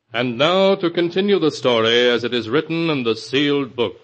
And now to continue the story as it is written in the sealed book.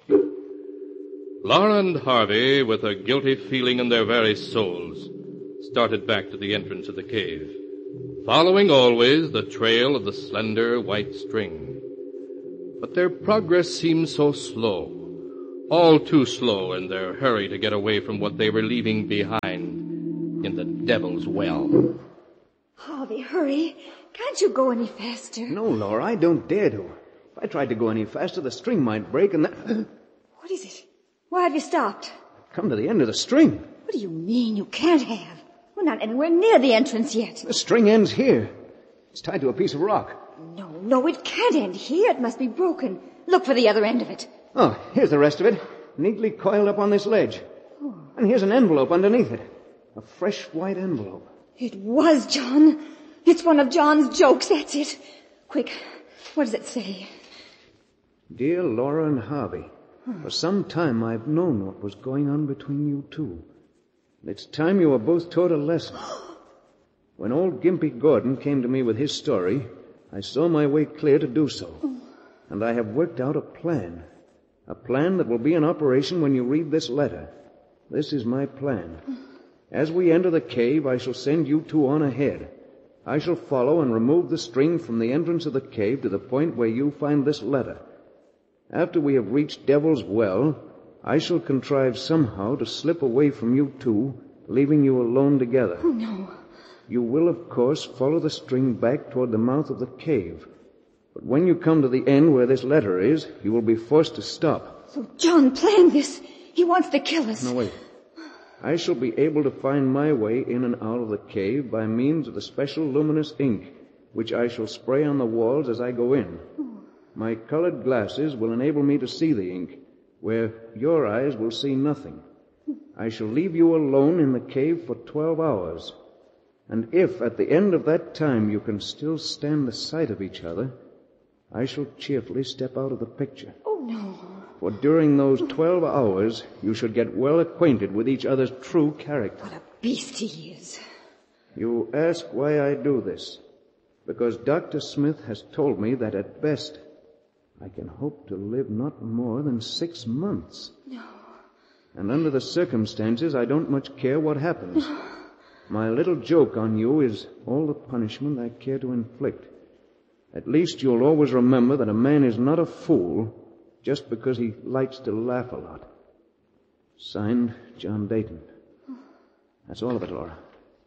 Laura and Harvey, with a guilty feeling in their very souls, started back to the entrance of the cave, following always the trail of the slender white string. But their progress seemed so slow, all too slow in their hurry to get away from what they were leaving behind in the Devil's Well. Harvey, hurry. Can't you go any faster? No, Laura, I don't dare to. If I tried to go any faster, the string might break and then... What is it? Why have you stopped? Come to the end of the string. What do you mean you can't have? We're not anywhere near the entrance yet. The string ends here. It's tied to a piece of rock. No, it can't end here. It must be broken. Look for the other end of it. Oh, here's the rest of it, neatly coiled up on this ledge. Oh. And here's an envelope underneath it. A fresh white envelope. It was John. It's one of John's jokes, that's it. Quick, what does it say? Dear Laura and Harvey, for some time I've known what was going on between you two. It's time you were both taught a lesson. When old Gimpy Gordon came to me with his story, I saw my way clear to do so. And I have worked out a plan. A plan that will be in operation when you read this letter. This is my plan. As we enter the cave, I shall send you two on ahead. I shall follow and remove the string from the entrance of the cave to the point where you find this letter. After we have reached Devil's Well, I shall contrive somehow to slip away from you two, leaving you alone together. Oh, no. You will, of course, follow the string back toward the mouth of the cave. But when you come to the end where this letter is, you will be forced to stop. So John planned this. He wants to kill us. No, wait. I shall be able to find my way in and out of the cave by means of the special luminous ink, which I shall spray on the walls as I go in. My colored glasses will enable me to see the ink, where your eyes will see nothing. I shall leave you alone in the cave for 12 hours. And if at the end of that time you can still stand the sight of each other, I shall cheerfully step out of the picture. Oh, no. For during those 12 hours, you should get well acquainted with each other's true character. What a beast he is. You ask why I do this. Because Dr. Smith has told me that at best, I can hope to live not more than 6 months. No. And under the circumstances, I don't much care what happens. My little joke on you is all the punishment I care to inflict. At least you'll always remember that a man is not a fool just because he likes to laugh a lot. Signed, John Dayton. That's all of it, Laura.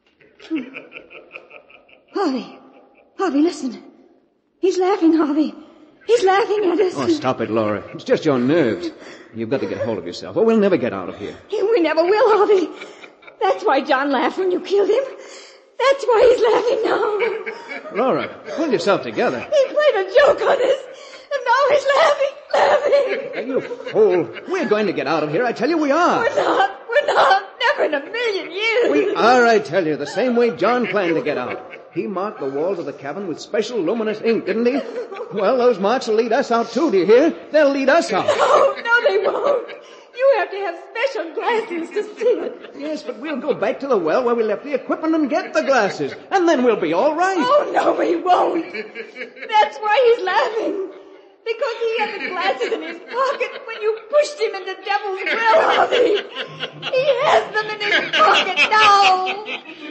Harvey, listen. He's laughing, Harvey. He's laughing at us. Oh, stop it, Laura. It's just your nerves. You've got to get hold of yourself, or we'll never get out of here. We never will, Harvey. That's why John laughed when you killed him. That's why he's laughing now. Laura, pull yourself together. He played a joke on us, and now he's laughing. You fool. We're going to get out of here. I tell you we are. We're not. Never in a million years. We are, I tell you, the same way John planned to get out. He marked the walls of the cabin with special luminous ink, didn't he? Well, those marks will lead us out too, do you hear? They'll lead us out. No, they won't. You have to have special glasses to see it. Yes, but we'll go back to the well where we left the equipment and get the glasses. And then we'll be all right. Oh, no, we won't. That's why he's laughing. Because he had the glasses in his pocket when you pushed him in the Devil's Well, Harvey. He has them in his pocket now.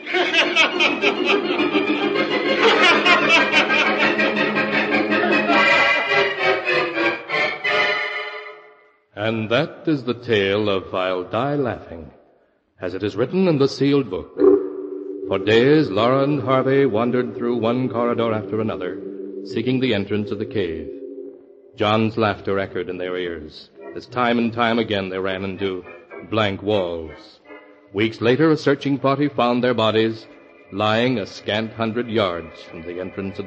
And that is the tale of I'll Die Laughing, as it is written in the sealed book. For days, Laura and Harvey wandered through one corridor after another, seeking the entrance of the cave. John's laughter echoed in their ears, as time and time again they ran into blank walls. Weeks later, a searching party found their bodies lying a scant 100 yards from the entrance of